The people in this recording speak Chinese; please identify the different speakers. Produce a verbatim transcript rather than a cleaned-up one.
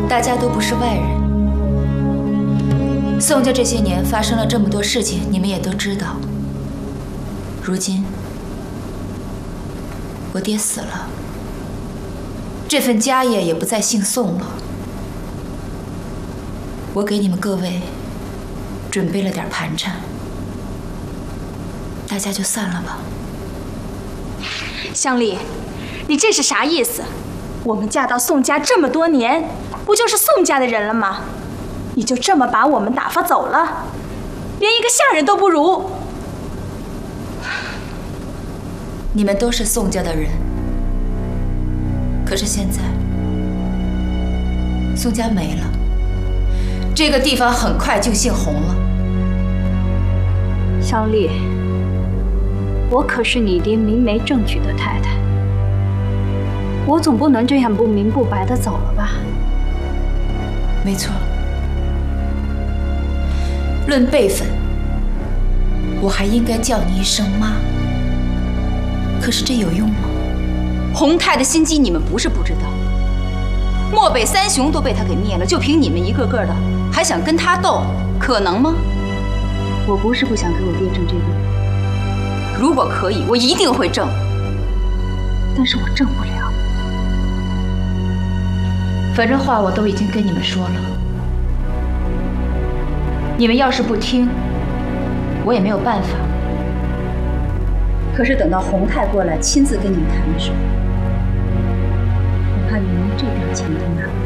Speaker 1: 大家都不是外人。宋家这些年发生了这么多事情，你们也都知道。如今，我爹死了，这份家业也不再姓宋了。我给你们各位准备了点盘缠，大家就散了吧。
Speaker 2: 香丽，你这是啥意思？我们嫁到宋家这么多年，不就是宋家的人了吗？你就这么把我们打发走了，连一个下人都不如。
Speaker 1: 你们都是宋家的人，可是现在宋家没了，这个地方很快就姓洪了。
Speaker 3: 香丽，我可是你爹明媒正娶的太太，我总不能这样不明不白的走了吧？
Speaker 1: 没错，论辈分，我还应该叫你一声妈。可是这有用吗？
Speaker 4: 洪泰的心机你们不是不知道，漠北三雄都被他给灭了，就凭你们一个个的还想跟他斗，可能吗？
Speaker 3: 我不是不想给我爹挣这个人，
Speaker 4: 如果可以，我一定会挣，
Speaker 3: 但是我挣不了。
Speaker 1: 反正话我都已经跟你们说了，你们要是不听，我也没有办法。
Speaker 4: 可是等到洪泰过来亲自跟你们谈的时候，
Speaker 3: 我怕你连这点钱都拿不